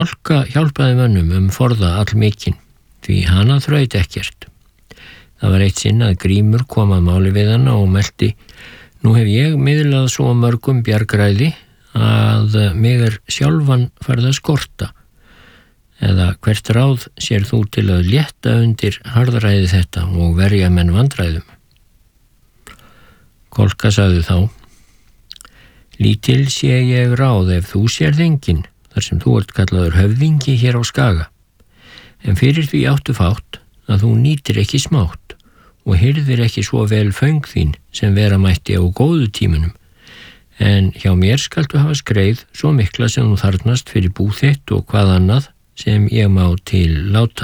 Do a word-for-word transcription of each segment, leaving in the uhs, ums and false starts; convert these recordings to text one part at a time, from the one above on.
Kolka hjálpaði mönnum um forða allmikinn, því hana þraut ekkert. Það var eitt sinn að Grímur kom að máli við hana og melti: Nú hef ég miðlað svo mörgum bjargræði að mig er sjálfan farið að skorta. Eða hvert ráð sér þú til að létta undir harðræði þetta og verja menn vandræðum? Kolka sagði þá: Lítil sé ég ráð ef þú sérð enginn, þar sem þú ert kallaður höfðingi hér á Skaga. En fyrir því áttu fátt að þú nýtir ekki smátt og hirðir ekki svo vel föng þín sem vera mætti á góðu tímunum. En hjá mér skaltu hafa skreið svo mikla sem þú þarnast fyrir bú þitt og hvað annað sem ég má til láta.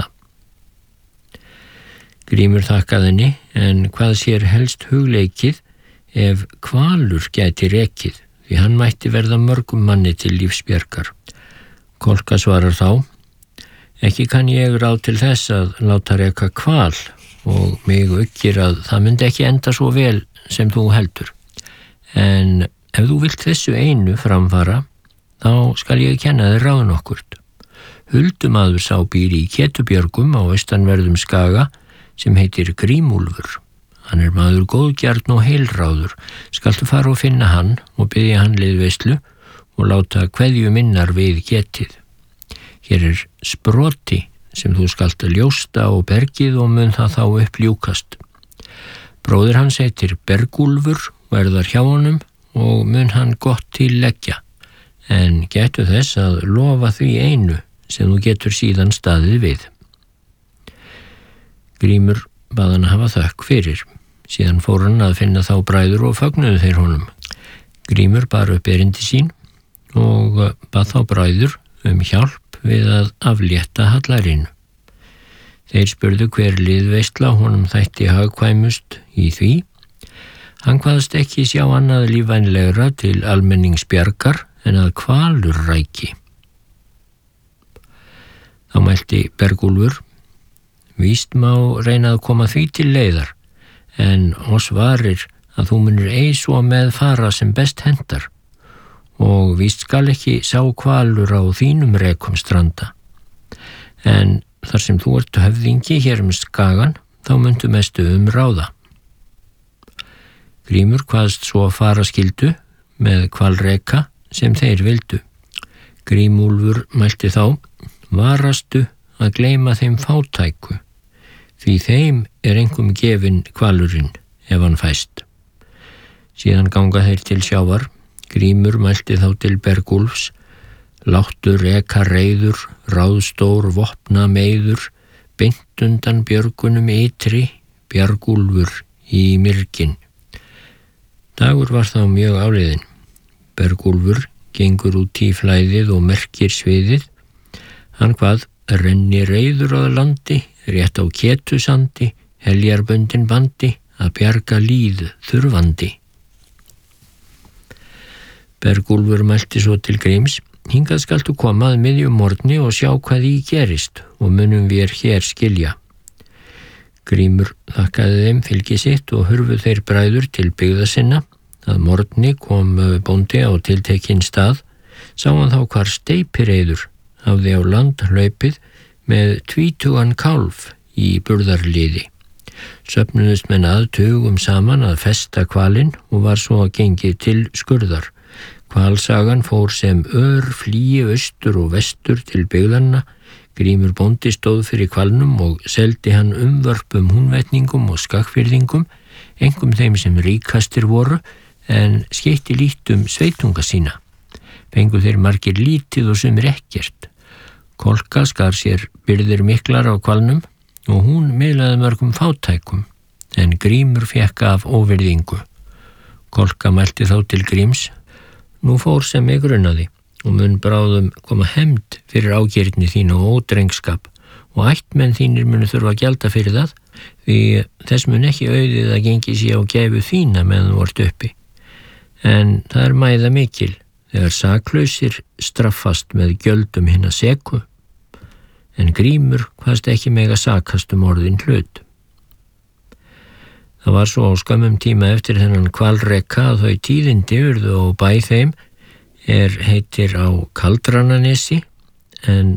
Grímur þakkaði henni, en hvað sér helst hugleikið ef hvalur gæti rekið, því hann mætti verða mörgum manni til lífsbjargar. Kolka svarar þá: Ekki kann ég ráð til þess að láta reka hval og mig uggir að það myndi ekki enda svo vel sem þú heldur. En ef þú vilt þessu einu framfara, þá skal ég kenna þér ráð nokkurt. Huldumaður sá býr í Ketubjörgum á austanverðum Skaga sem heitir Grímúlfur. Hann er maður góðgjarn og heilráður. Skaltu fara og finna hann og biðja hann liðveislu og láta kveðju minnar við getið. Hér er sproti sem þú skalt ljósta á bergið og mun það þá upp ljúkast. Bróðir hans heitir Bergúlfur og er þar hjá honum og mun hann gott til leggja, en gætu þess að lofa því einu sem þú getur síðan staðið við. Grímur bað hann hafa þökk fyrir. Síðan fór hann að finna þá bræður og fögnuðu þeir honum. Grímur bar upp erindi sín og bað þá bræður um hjálp við að aflétta hallarinu. Þeir spurðu hver liðveisla honum þætti hagkvæmust í því. Hann kvaðst ekki sjá annað lífvænlegra til almenningsbjargar en að hvalur ræki. Þá mælti Bergúlfur: Víst má reyna að koma því til leiðar, en oss varir að þú munir ei svo með fara sem best hendar, og víst skal ekki sá hvalur á þínum rekum stranda. En þar sem þú ert höfðingi hér um Skagan, þá muntu mestu um ráða. Grímur kvaðst svo fara skildu með hvalreka sem þeir vildu. Grímúlfur mælti þá: Varastu að gleyma þeim fátæku, því þeim er engum gefinn hvalurinn ef hann fæst. Síðan ganga þeir til sjávar. Grímur mælti þá til Bergúlfs: Láttu reka reiður, ráðstór vopna meiður, beint undan björgunum ytri, Bjargúlfur í myrkin. Dagur var þá mjög áliðinn. Bergúlfur gengur út í flæðið og merkir sviðið. Hann hvað renni reiður á landi, rétt á Ketusandi, heljarböndin bandi, að bjarga líð þurfandi. Bergúlfur mælti svo til Gríms: Hingað skaltu koma að miðjum morgni og sjá hvað í gerist og munum við hér skilja. Grímur þakkaði þeim fylgi sitt og hurfu þeir bræður til byggða sinna. Að morgni kom bóndi á tiltekinn stað, sá hann þá hvar steypireiður hafði á land hlaupið með tvítugan kálf í burðarliði. Söfnuðust menn að tugum saman að festa hvalinn og var svo gengið til skurðar. Hvalsagan fór sem ör flýi austur og vestur til byggðanna. Grímur bóndi stóð fyrir hvalnum og seldi hann umvörpum húnvetningum og skagfirðingum, engum þeim sem ríkastir voru, en skeytti lítum sveitunga sína. Fengu þeir margir lítið og sumir ekkert. Kolka skar sér byrðir miklar á hvalnum og hún miðlaði mörgum fátækum, en Grímur fékk af óvirðingu. Kolka mælti þá til Gríms: Nú fór sem mig grunaði og mun bráðum koma hefnd fyrir ágirni þín og ódrengskap, og ættmenn þínir munu þurfa að gjalda fyrir það, því þess mun ekki auðið að gengi sér á gæfu þína meðan þú ert uppi. En það er mæða mikil þegar saklausir straffast með gjöldum hinna seku, en Grímur kvaðst ekki mega sakast um orðin hlut. Það var svo á skömmum tíma eftir þennan hvalreka að þau tíðindi urðu á bæ þeim er heitir á Kaldrananesi, en